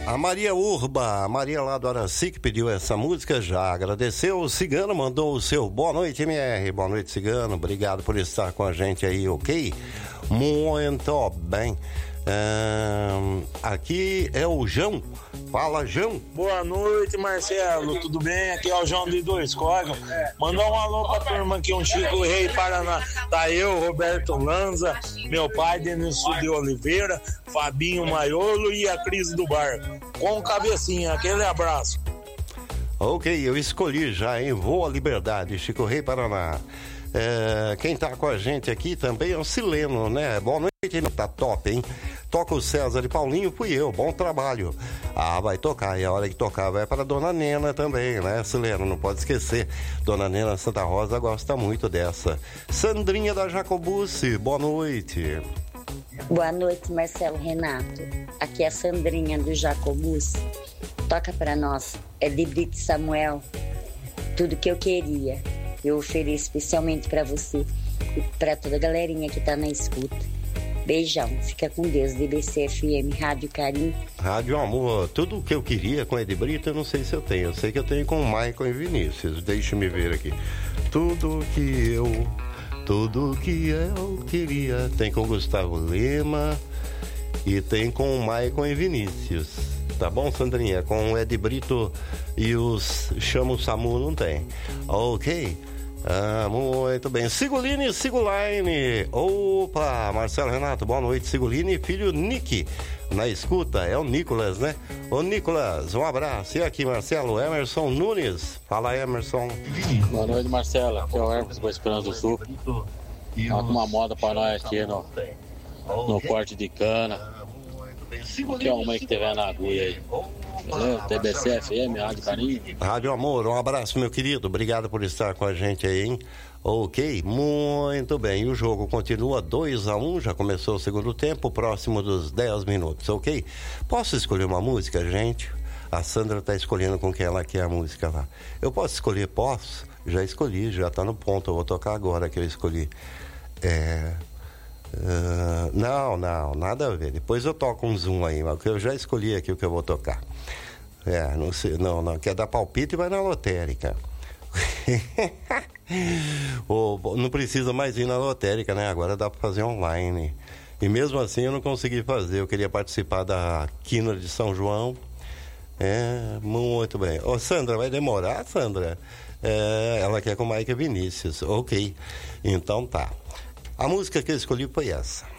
A Maria Urba, a Maria lá do Araci, que pediu essa música, já agradeceu. O Cigano mandou o seu boa noite, MR. Boa noite, Cigano. Obrigado por estar com a gente aí, ok? Muito bem. Aqui é o João. Fala, João. Boa noite, Marcelo. Tudo bem? Aqui é o João de Dois Códigos. Mandar um alô pra turma aqui, um Chico Rei Paraná. Tá eu, Roberto Lanza, meu pai, Denilson de Oliveira, Fabinho Maiolo e a Cris do Bar. Com cabecinha, aquele abraço. Ok, eu escolhi já, hein? Voa Liberdade, Chico Rei Paraná. Quem tá com a gente aqui também é o Sileno, né? Boa noite, tá top, hein? Toca o César e Paulinho, fui eu, bom trabalho. Vai tocar, e a hora que tocar vai para Dona Nena também, né, Sileno? Não pode esquecer, Dona Nena Santa Rosa gosta muito dessa. Sandrinha da Jacobucci, boa noite. Boa noite, Marcelo Renato. Aqui é a Sandrinha do Jacobucci. Toca pra nós, é de Brito Samuel, Tudo Que Eu Queria. Eu ofereço especialmente pra você e pra toda a galerinha que tá na escuta. Beijão, fica com Deus, DBC FM, Rádio Carinho. Rádio Amor, tudo o que eu queria com Ed Brito, eu não sei se eu tenho. Eu sei que eu tenho com o Maicon e Vinícius. Deixa-me ver aqui. Tudo que eu queria. Tem com Gustavo Lima e tem com o Maicon e Vinícius. Tá bom, Sandrinha? Com o Ed Brito e os Chama o Samu não tem. Ok. Muito bem. Sigolini, Sigoline. Opa, Marcelo Renato, boa noite. Sigolini, filho Nick, na escuta, é o Nicolas, né? Ô Nicolas, um abraço. E aqui, Marcelo, Emerson Nunes. Fala, Emerson. Boa noite, Marcelo. Aqui é o Emerson com a Esperança do Sul. Tá com uma moda para nós aqui no corte de cana. Qualquer uma aí que tiver na agulha aí. Valeu, TBC FM, Rádio Carinho. Rádio Amor, um abraço, meu querido. Obrigado por estar com a gente aí, hein? Ok, muito bem. E o jogo continua 2-1, já começou o segundo tempo, próximo dos 10 minutos, ok? Posso escolher uma música, gente? A Sandra tá escolhendo com quem ela quer a música lá. Eu posso escolher? Posso? Já escolhi, já tá no ponto. Eu vou tocar agora que eu escolhi. Não, nada a ver. Depois eu toco um zoom aí, mas eu já escolhi aqui o que eu vou tocar. Não sei, não, quer dar palpite e vai na lotérica. Não precisa mais ir na lotérica, né? Agora dá pra fazer online. E mesmo assim eu não consegui fazer. Eu queria participar da Quina de São João. Muito bem. Ô, Sandra, vai demorar, Sandra? Ela quer com o Mike Vinícius. Ok, então tá. A música que eu escolhi foi essa.